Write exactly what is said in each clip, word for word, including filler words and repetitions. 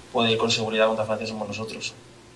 puede ir con seguridad contra Francia somos nosotros.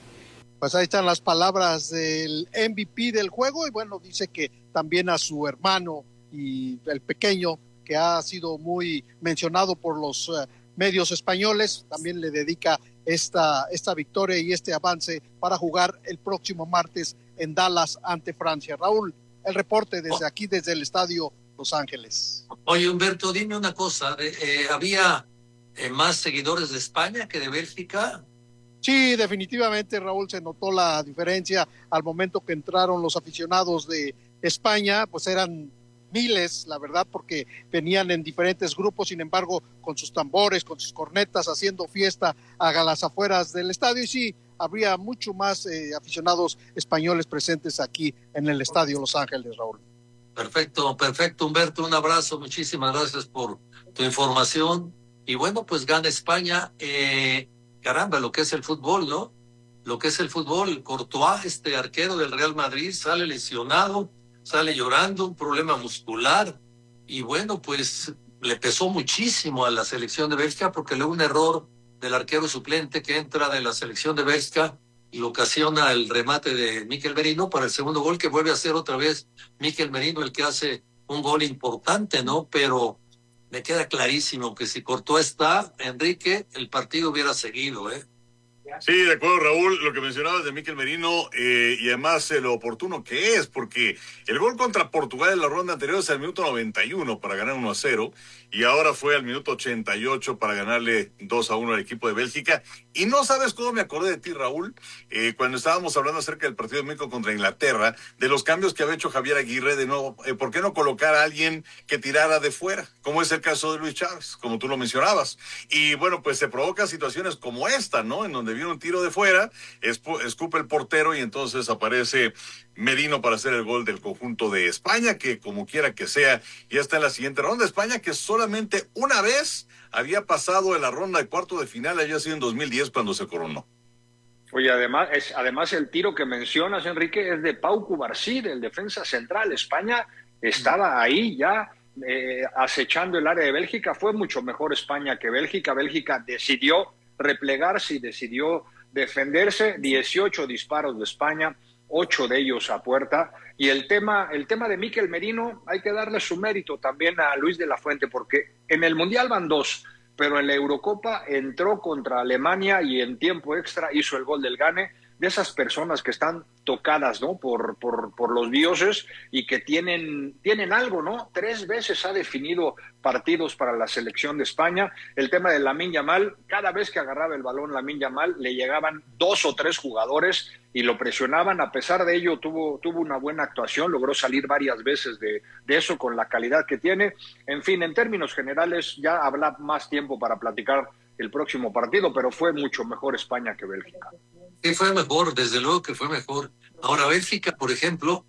Pues ahí están las palabras del M V P del juego y bueno, dice que también a su hermano y el pequeño, que ha sido muy mencionado por los uh, medios españoles, también le dedica esta, esta victoria y este avance para jugar el próximo martes en Dallas ante Francia. Raúl, el reporte desde aquí, desde el Estadio Los Ángeles. Oye, Humberto, dime una cosa, eh, ¿había eh, más seguidores de España que de Bélgica? Sí, definitivamente, Raúl, se notó la diferencia al momento que entraron los aficionados de España, pues eran miles, la verdad, porque venían en diferentes grupos, sin embargo, con sus tambores, con sus cornetas, haciendo fiesta a las afueras del estadio, y sí, habría mucho más eh, aficionados españoles presentes aquí en el Estadio Los Ángeles, Raúl. Perfecto, perfecto, Humberto, un abrazo, muchísimas gracias por tu información, y bueno, pues gana España, eh... caramba, lo que es el fútbol, ¿no? Lo que es el fútbol. Courtois, este arquero del Real Madrid, sale lesionado, sale llorando, un problema muscular. Y bueno, pues le pesó muchísimo a la selección de Bélgica porque luego un error del arquero suplente que entra de la selección de Bélgica y lo ocasiona el remate de Mikel Merino para el segundo gol, que vuelve a ser otra vez Mikel Merino el que hace un gol importante, ¿no? Pero me queda clarísimo que si Courtois está, Enrique, el partido hubiera seguido, ¿eh? Sí, de acuerdo, Raúl, lo que mencionabas de Mikel Merino eh, y además eh, lo oportuno que es, porque el gol contra Portugal en la ronda anterior es al minuto noventa y uno para ganar uno a cero y ahora fue al minuto ochenta y ocho para ganarle dos a uno al equipo de Bélgica. Y no sabes cómo me acordé de ti, Raúl, eh, cuando estábamos hablando acerca del partido de México contra Inglaterra, de los cambios que había hecho Javier Aguirre, de nuevo, eh, ¿por qué no colocar a alguien que tirara de fuera? Como es el caso de Luis Chávez, como tú lo mencionabas. Y bueno, pues se provocan situaciones como esta, ¿no? En donde viene un tiro de fuera, escupe el portero y entonces aparece Merino para hacer el gol del conjunto de España, que como quiera que sea, ya está en la siguiente ronda. España que solamente una vez había pasado en la ronda de cuarto de final, había sido en dos mil diez cuando se coronó. Oye, además, es, además el tiro que mencionas, Enrique, es de Pau Cubarsí, del defensa central. España estaba ahí ya eh, acechando el área de Bélgica. Fue mucho mejor España que Bélgica. Bélgica decidió replegarse y decidió defenderse. dieciocho disparos de España, ocho de ellos a puerta. Y el tema, el tema de Mikel Merino, hay que darle su mérito también a Luis de la Fuente, porque en el Mundial van dos, pero en la Eurocopa entró contra Alemania y en tiempo extra hizo el gol del gane. De esas personas que están tocadas, ¿no? por, por, por los dioses y que tienen, tienen algo, ¿no? Tres veces ha definido partidos para la selección de España. El tema de Lamine Yamal, cada vez que agarraba el balón Lamine Yamal, le llegaban dos o tres jugadores y lo presionaban. A pesar de ello, tuvo, tuvo una buena actuación, logró salir varias veces de, de eso con la calidad que tiene. En fin, en términos generales, ya habrá más tiempo para platicar el próximo partido, pero fue mucho mejor España que Bélgica. Sí, fue mejor, desde luego que fue mejor. Ahora, Bélgica, por ejemplo,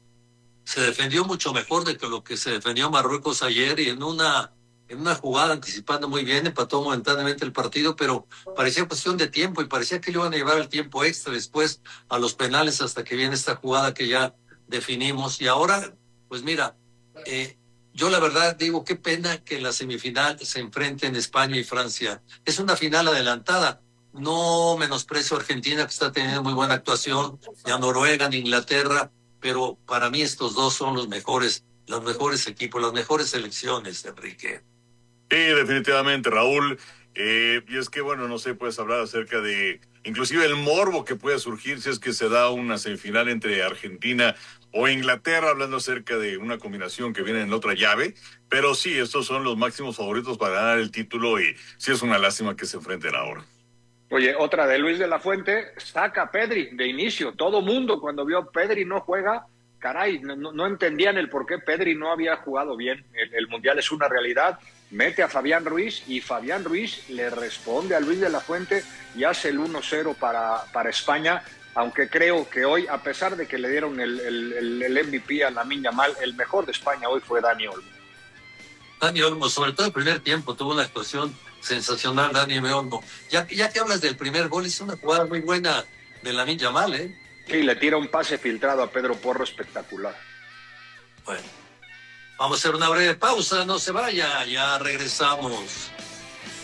se defendió mucho mejor de que lo que se defendió Marruecos ayer y en una, en una jugada anticipando muy bien, empató momentáneamente el partido, pero parecía cuestión de tiempo y parecía que le iban a llevar el tiempo extra después a los penales hasta que viene esta jugada que ya definimos. Y ahora, pues mira, eh, yo la verdad digo, qué pena que en la semifinal se enfrenten España y Francia. Es una final adelantada. No menosprecio a Argentina, que está teniendo muy buena actuación, y a Noruega, ni Inglaterra, pero para mí estos dos son los mejores, los mejores equipos, las mejores selecciones, Enrique. Sí, definitivamente, Raúl. Eh, y es que, bueno, no sé, puedes hablar acerca de, inclusive el morbo que puede surgir si es que se da una semifinal entre Argentina o Inglaterra, hablando acerca de una combinación que viene en la otra llave. Pero sí, estos son los máximos favoritos para ganar el título y sí es una lástima que se enfrenten ahora. Oye, otra de Luis de la Fuente, saca a Pedri de inicio. Todo mundo cuando vio a Pedri no juega, caray, no, no entendían el por qué Pedri no había jugado bien. El, el Mundial es una realidad. Mete a Fabián Ruiz y Fabián Ruiz le responde a Luis de la Fuente y hace el uno cero para, para España, aunque creo que hoy, a pesar de que le dieron el, el, el, el M V P a Lamine Yamal, el mejor de España hoy fue Dani Olmo. Dani Olmo, sobre todo el primer tiempo, tuvo una actuación sensacional, Dani Olmo. Ya, ya que hablas del primer gol, es una jugada muy buena de Lamine Yamal, ¿eh? Sí, le tira un pase filtrado a Pedro Porro espectacular. Bueno, vamos a hacer una breve pausa, no se vaya, ya regresamos.